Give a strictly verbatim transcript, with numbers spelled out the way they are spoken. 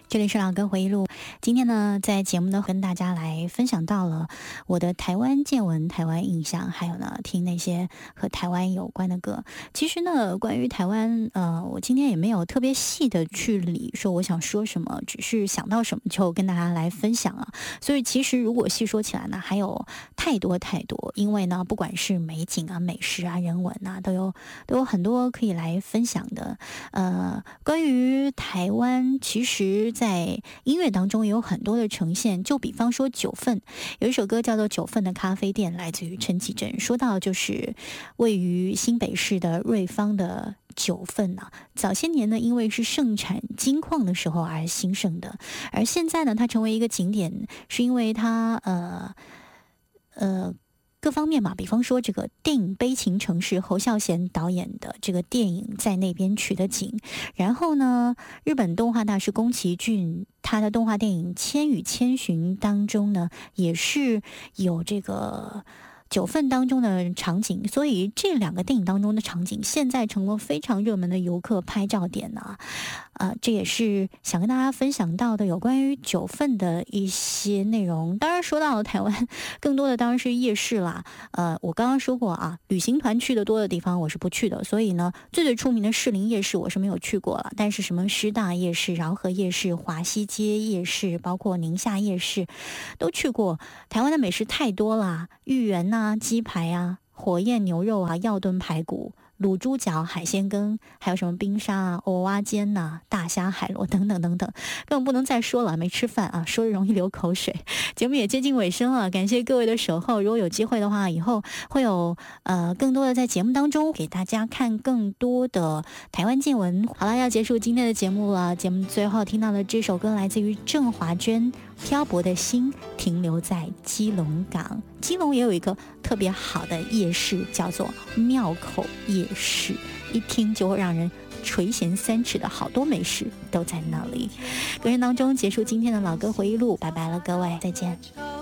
这里是老歌回忆录，今天呢，在节目呢跟大家来分享到了我的台湾见闻、台湾印象，还有呢听那些和台湾有关的歌。其实呢，关于台湾，呃，我今天也没有特别细的去理说我想说什么，只是想到什么就跟大家来分享啊。所以其实如果细说起来呢，还有太多太多，因为呢，不管是美景啊、美食啊、人文啊，都有都有很多可以来分享的。呃，关于台湾，其实在音乐当中也有很多的呈现，就比方说九份，有一首歌叫做《九份的咖啡店》，来自于陈绮贞。说到就是位于新北市的瑞芳的九份啊，早些年呢，因为是盛产金矿的时候而兴盛的，而现在呢，它成为一个景点，是因为它呃呃。各方面嘛，比方说这个电影《悲情城市》，侯孝贤导演的这个电影在那边取的景，然后呢，日本动画大师宫崎骏他的动画电影《千与千寻》当中呢，也是有这个九份当中的场景，所以这两个电影当中的场景现在成了非常热门的游客拍照点呢、啊。呃，这也是想跟大家分享到的有关于九份的一些内容。当然说到了台湾，更多的当然是夜市啦。呃，我刚刚说过啊，旅行团去的多的地方我是不去的，所以呢，最最出名的士林夜市我是没有去过了。但是什么师大夜市、饶河夜市、华西街夜市，包括宁夏夜市，都去过。台湾的美食太多啦，芋圆呐、鸡排啊、火焰牛肉啊、药炖排骨、卤猪脚、海鲜羹，还有什么冰沙啊、蚵蛙煎呐、啊、大虾、海螺等等等等，根本不能再说了，没吃饭啊，说的容易流口水。节目也接近尾声了，感谢各位的守候。如果有机会的话，以后会有呃更多的在节目当中给大家看更多的台湾见闻。好了，要结束今天的节目了。节目最后听到的这首歌来自于郑华娟，《漂泊的心停留在基隆港》。基隆也有一个特别好的夜市，叫做庙口夜市，一听就会让人垂涎三尺的好多美食都在那里。歌声当中结束今天的老歌回忆录，拜拜了各位，再见。